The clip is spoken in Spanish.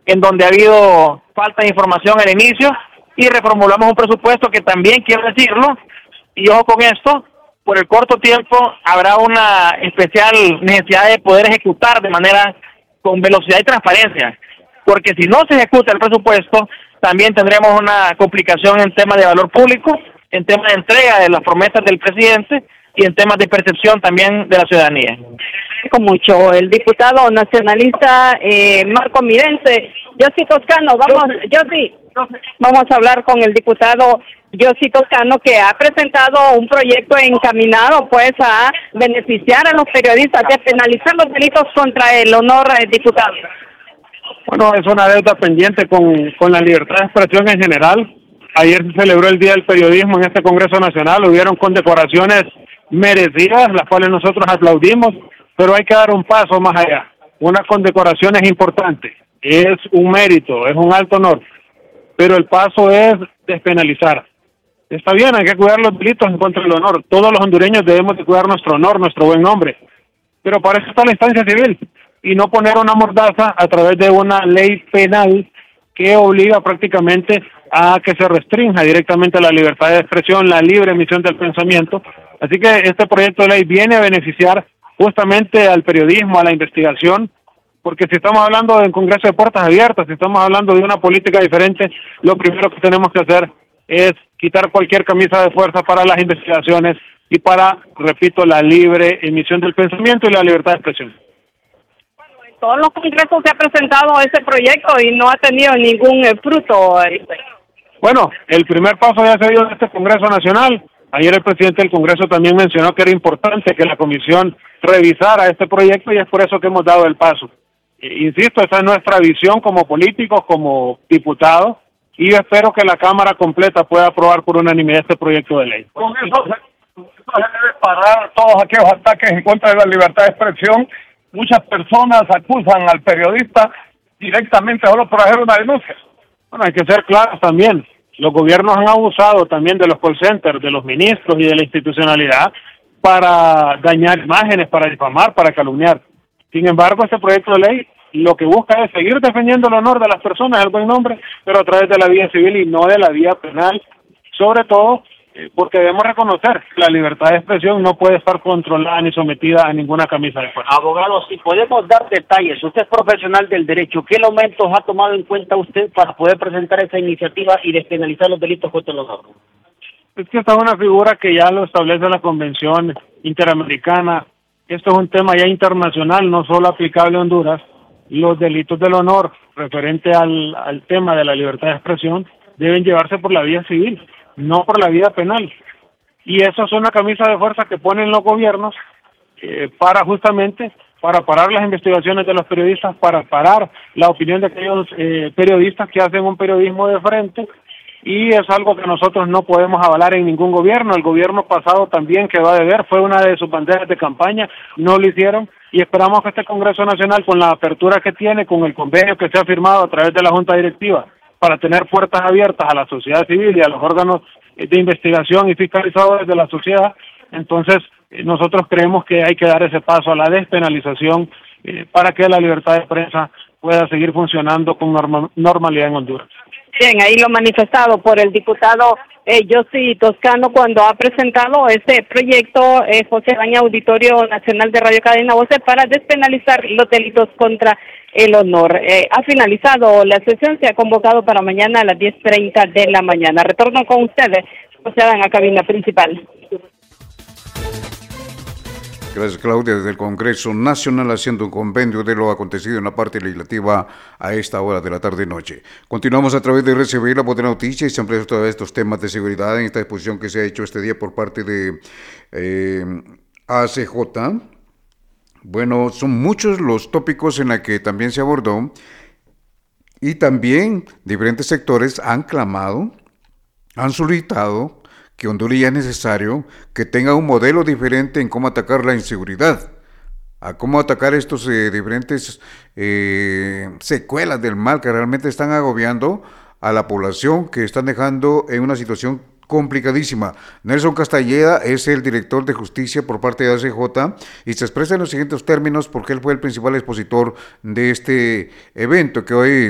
en donde ha habido falta de información al inicio, y reformulamos un presupuesto que también, quiero decirlo, y ojo con esto, por el corto tiempo habrá una especial necesidad de poder ejecutar de manera con velocidad y transparencia, porque si no se ejecuta el presupuesto, también tendremos una complicación en temas de valor público, en temas de entrega de las promesas del presidente y en temas de percepción también de la ciudadanía. Con mucho, el diputado nacionalista Marco Mirense. Yossi Toscano, vamos a hablar con el diputado Yossi Toscano, que ha presentado un proyecto encaminado pues a beneficiar a los periodistas, de penalizar los delitos contra el honor, diputado. Bueno, es una deuda pendiente con la libertad de expresión en general. Ayer se celebró el Día del Periodismo en este Congreso Nacional, hubieron condecoraciones merecidas, las cuales nosotros aplaudimos, pero hay que dar un paso más allá. Una condecoración es importante, es un mérito, es un alto honor, pero el paso es despenalizar. Está bien, hay que cuidar los delitos en contra del honor. Todos los hondureños debemos de cuidar nuestro honor, nuestro buen nombre, pero para eso está la instancia civil, y no poner una mordaza a través de una ley penal que obliga prácticamente a que se restrinja directamente la libertad de expresión, la libre emisión del pensamiento. Así que este proyecto de ley viene a beneficiar justamente al periodismo, a la investigación, porque si estamos hablando de un Congreso de puertas abiertas, si estamos hablando de una política diferente, lo primero que tenemos que hacer es quitar cualquier camisa de fuerza para las investigaciones y para, repito, la libre emisión del pensamiento y la libertad de expresión. Todos los congresos se ha presentado ese proyecto y no ha tenido ningún fruto. Bueno, el primer paso ya se dio en este Congreso Nacional. Ayer el presidente del Congreso también mencionó que era importante que la comisión revisara este proyecto y es por eso que hemos dado el paso. Insisto, esa es nuestra visión como políticos, como diputados, y yo espero que la Cámara completa pueda aprobar por unanimidad este proyecto de ley. Con eso se debe parar todos aquellos ataques en contra de la libertad de expresión. Muchas personas acusan al periodista directamente solo por hacer una denuncia. Bueno, hay que ser claros también. Los gobiernos han abusado también de los call centers, de los ministros y de la institucionalidad para dañar imágenes, para difamar, para calumniar. Sin embargo, este proyecto de ley lo que busca es seguir defendiendo el honor de las personas, el buen nombre, pero a través de la vía civil y no de la vía penal, sobre todo porque debemos reconocer que la libertad de expresión no puede estar controlada ni sometida a ninguna camisa de fuerza. Abogado, si podemos dar detalles, usted es profesional del derecho, ¿qué elementos ha tomado en cuenta usted para poder presentar esa iniciativa y despenalizar los delitos contra los honor? Es que esta es una figura que ya lo establece la Convención Interamericana. Esto es un tema ya internacional, no solo aplicable a Honduras. Los delitos del honor referente al tema de la libertad de expresión deben llevarse por la vía civil, no por la vía penal. Y eso es una camisa de fuerza que ponen los gobiernos para justamente para parar las investigaciones de los periodistas, para parar la opinión de aquellos periodistas que hacen un periodismo de frente, y es algo que nosotros no podemos avalar en ningún gobierno. El gobierno pasado también quedó a deber, fue una de sus banderas de campaña, no lo hicieron, y esperamos que este Congreso Nacional, con la apertura que tiene, con el convenio que se ha firmado a través de la Junta Directiva, para tener puertas abiertas a la sociedad civil y a los órganos de investigación y fiscalizadores de la sociedad, entonces nosotros creemos que hay que dar ese paso a la despenalización para que la libertad de prensa pueda seguir funcionando con normalidad en Honduras. Bien, ahí lo manifestado por el diputado Yossi Toscano cuando ha presentado este proyecto José Daña Auditorio Nacional de Radio Cadena Voces para despenalizar los delitos contra el honor. Ha finalizado la sesión, se ha convocado para mañana a las 10:30 de la mañana. Retorno con ustedes, José Daña, a cabina principal. Gracias, Claudia. Desde el Congreso Nacional, haciendo un compendio de lo acontecido en la parte legislativa a esta hora de la tarde-noche. Continuamos a través de RCB, La Voz de Noticias, y se amplían todos estos temas de seguridad en esta exposición que se ha hecho este día por parte de ACJ. Bueno, son muchos los tópicos en los que también se abordó, y también diferentes sectores han clamado, han solicitado que Honduras ya es necesario que tenga un modelo diferente en cómo atacar la inseguridad, a cómo atacar estos diferentes secuelas del mal que realmente están agobiando a la población, que están dejando en una situación complicadísima. Nelson Castañeda es el director de justicia por parte de ACJ y se expresa en los siguientes términos porque él fue el principal expositor de este evento que hoy